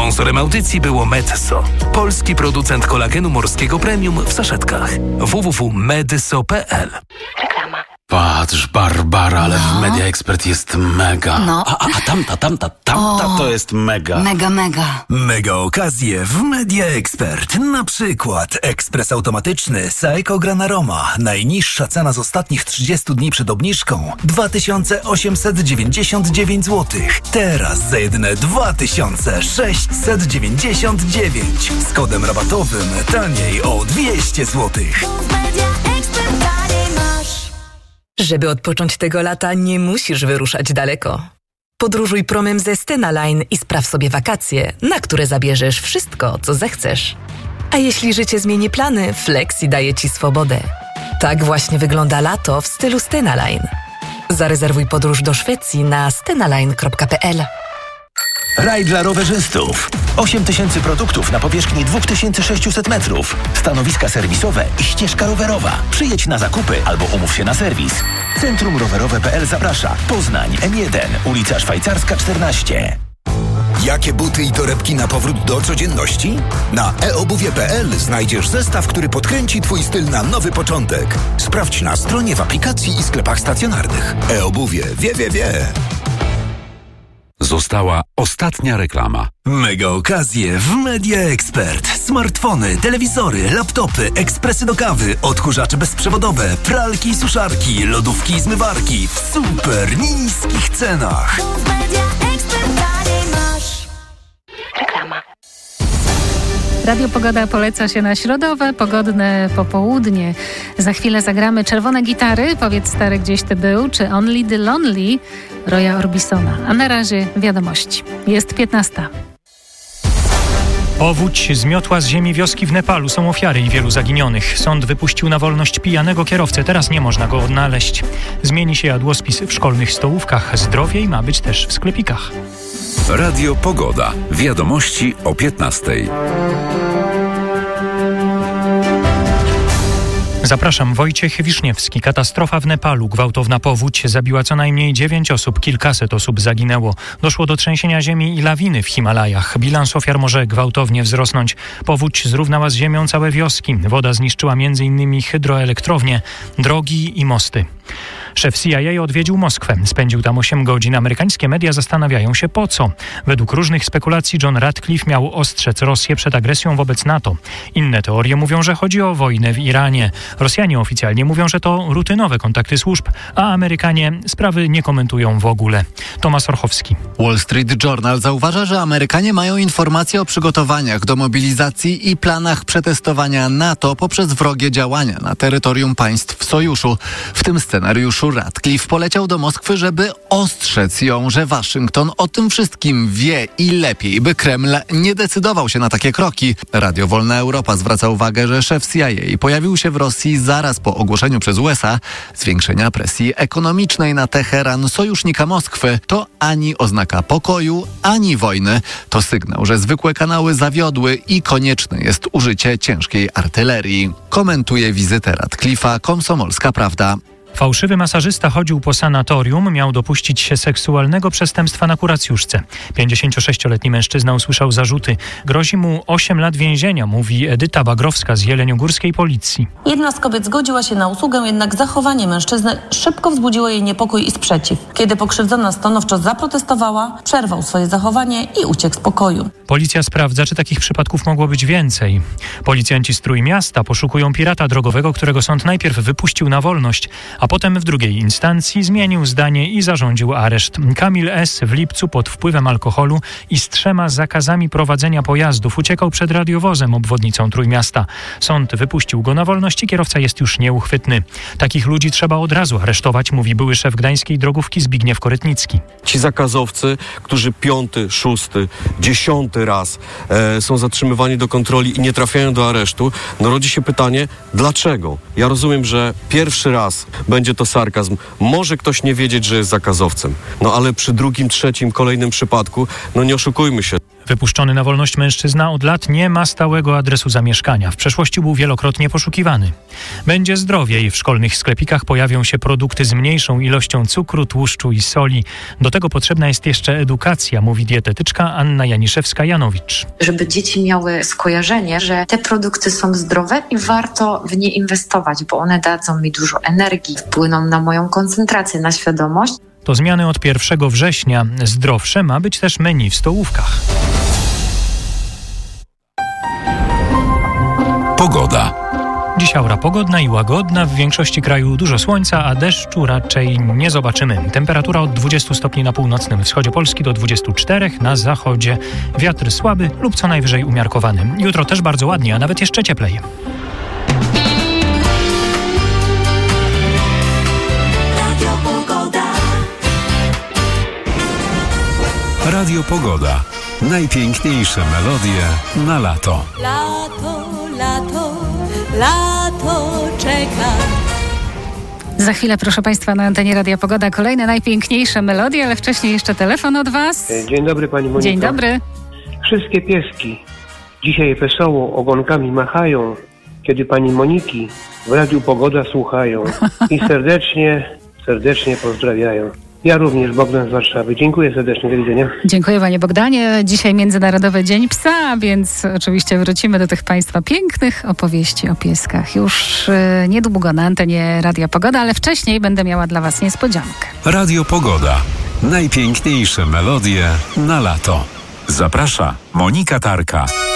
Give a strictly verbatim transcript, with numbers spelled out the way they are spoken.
Sponsorem audycji było Medso, polski producent kolagenu morskiego premium w saszetkach. w w w kropka medso kropka p l. Reklama. Patrz, Barbara, ale no. w Media Expert jest mega. No. A, a, a tamta, tamta, tamta O, to jest mega. Mega, mega. Mega okazje w Media Expert. Na przykład ekspres automatyczny Saeco Granaroma. Najniższa cena z ostatnich trzydziestu dni przed obniżką dwa tysiące osiemset dziewięćdziesiąt dziewięć złotych. Teraz za jedyne dwa tysiące sześćset dziewięćdziesiąt dziewięć. Z kodem rabatowym taniej o dwieście złotych. Żeby odpocząć tego lata, nie musisz wyruszać daleko. Podróżuj promem ze Stena Line i spraw sobie wakacje, na które zabierzesz wszystko, co zechcesz. A jeśli życie zmieni plany, Flexi daje Ci swobodę. Tak właśnie wygląda lato w stylu Stena Line. Zarezerwuj podróż do Szwecji na stenaline kropka p l. Raj dla rowerzystów. osiem tysięcy produktów na powierzchni dwa tysiące sześćset metrów. Stanowiska serwisowe i ścieżka rowerowa. Przyjedź na zakupy albo umów się na serwis. Centrum Rowerowe kropka p l zaprasza. Poznań, M jeden, ulica Szwajcarska czternaście. Jakie buty i torebki na powrót do codzienności? Na e obuwie kropka p l znajdziesz zestaw, który podkręci Twój styl na nowy początek. Sprawdź na stronie, w aplikacji i sklepach stacjonarnych. E-obuwie. Wie, wie, wie. Została ostatnia reklama. Mega okazje w Media Expert. Smartfony, telewizory, laptopy, ekspresy do kawy, odkurzacze bezprzewodowe, pralki i suszarki, lodówki i zmywarki w super niskich cenach. Reklama. Radio Pogoda poleca się na środowe, pogodne popołudnie. Za chwilę zagramy Czerwone gitary, Powiedz stary gdzieś ty był, czy Only the Lonely Roya Orbisona. A na razie wiadomości. Jest piętnasta. Powódź zmiotła z ziemi wioski w Nepalu. Są ofiary i wielu zaginionych. Sąd wypuścił na wolność pijanego kierowcę. Teraz nie można go odnaleźć. Zmieni się jadłospis w szkolnych stołówkach. Zdrowiej ma być też w sklepikach. Radio Pogoda. Wiadomości o piętnastej. Zapraszam, Wojciech Wiszniewski. Katastrofa w Nepalu. Gwałtowna powódź zabiła co najmniej dziewięć osób. Kilkaset osób zaginęło. Doszło do trzęsienia ziemi i lawiny w Himalajach. Bilans ofiar może gwałtownie wzrosnąć. Powódź zrównała z ziemią całe wioski. Woda zniszczyła między innymi hydroelektrownie, drogi i mosty. Szef C I A odwiedził Moskwę. Spędził tam osiem godzin. Amerykańskie media zastanawiają się po co. Według różnych spekulacji John Ratcliffe miał ostrzec Rosję przed agresją wobec NATO. Inne teorie mówią, że chodzi o wojnę w Iranie. Rosjanie oficjalnie mówią, że to rutynowe kontakty służb, a Amerykanie sprawy nie komentują w ogóle. Tomasz Orchowski. Wall Street Journal zauważa, że Amerykanie mają informacje o przygotowaniach do mobilizacji i planach przetestowania NATO poprzez wrogie działania na terytorium państw sojuszu. W tym scenariuszu Ratcliffe poleciał do Moskwy, żeby ostrzec ją, że Waszyngton o tym wszystkim wie i lepiej, by Kreml nie decydował się na takie kroki. Radio Wolna Europa zwraca uwagę, że szef C I A pojawił się w Rosji zaraz po ogłoszeniu przez U S A zwiększenia presji ekonomicznej na Teheran, sojusznika Moskwy. To ani oznaka pokoju, ani wojny. To sygnał, że zwykłe kanały zawiodły i konieczne jest użycie ciężkiej artylerii. Komentuje wizytę Ratcliffe'a Komsomolska Prawda. Fałszywy masażysta chodził po sanatorium, miał dopuścić się seksualnego przestępstwa na kuracjuszce. pięćdziesięciosześcioletni mężczyzna usłyszał zarzuty. Grozi mu osiem lat więzienia, mówi Edyta Bagrowska z jeleniogórskiej policji. Jedna z kobiet zgodziła się na usługę, jednak zachowanie mężczyzny szybko wzbudziło jej niepokój i sprzeciw. Kiedy pokrzywdzona stanowczo zaprotestowała, przerwał swoje zachowanie i uciekł z pokoju. Policja sprawdza, czy takich przypadków mogło być więcej. Policjanci z Trójmiasta poszukują pirata drogowego, którego sąd najpierw wypuścił na wolność, a potem w drugiej instancji zmienił zdanie i zarządził areszt. Kamil S. w lipcu pod wpływem alkoholu i z trzema zakazami prowadzenia pojazdów uciekał przed radiowozem obwodnicą Trójmiasta. Sąd wypuścił go na wolność i kierowca jest już nieuchwytny. Takich ludzi trzeba od razu aresztować, mówi były szef gdańskiej drogówki Zbigniew Korytnicki. Ci zakazowcy, którzy piąty, szósty, dziesiąty raz e, są zatrzymywani do kontroli i nie trafiają do aresztu, no rodzi się pytanie, dlaczego? Ja rozumiem, że pierwszy raz będzie to sarkazm. Może ktoś nie wiedzieć, że jest zakazowcem. No ale przy drugim, trzecim, kolejnym przypadku, no nie oszukujmy się. Wypuszczony na wolność mężczyzna od lat nie ma stałego adresu zamieszkania. W przeszłości był wielokrotnie poszukiwany. Będzie zdrowiej. W szkolnych sklepikach pojawią się produkty z mniejszą ilością cukru, tłuszczu i soli. Do tego potrzebna jest jeszcze edukacja, mówi dietetyczka Anna Janiszewska-Janowicz. Żeby dzieci miały skojarzenie, że te produkty są zdrowe i warto w nie inwestować, bo one dadzą mi dużo energii, wpłyną na moją koncentrację, na świadomość. To zmiany od pierwszego września. Zdrowsze ma być też menu w stołówkach. Pogoda. Dziś aura pogodna i łagodna, w większości kraju dużo słońca, a deszczu raczej nie zobaczymy. Temperatura od dwudziestu stopni na północnym wschodzie Polski do dwudziestu czterech na zachodzie. Wiatr słaby lub co najwyżej umiarkowany. Jutro też bardzo ładnie, a nawet jeszcze cieplej. Radio Pogoda. Najpiękniejsze melodie na lato. Lato, lato, lato czeka. Za chwilę, proszę Państwa, na antenie Radia Pogoda kolejne najpiękniejsze melodie, ale wcześniej jeszcze telefon od Was. Dzień dobry, Pani Moniko. Dzień dobry. Wszystkie pieski dzisiaj wesoło ogonkami machają, kiedy Pani Moniki w Radiu Pogoda słuchają i serdecznie, serdecznie pozdrawiają. Ja również, Bogdan z Warszawy. Dziękuję serdecznie, do widzenia. Dziękuję Panie Bogdanie. Dzisiaj Międzynarodowy Dzień Psa, więc oczywiście wrócimy do tych Państwa pięknych opowieści o pieskach. Już yy, niedługo na antenie Radia Pogoda, ale wcześniej będę miała dla Was niespodziankę. Radio Pogoda. Najpiękniejsze melodie na lato. Zaprasza Monika Tarka.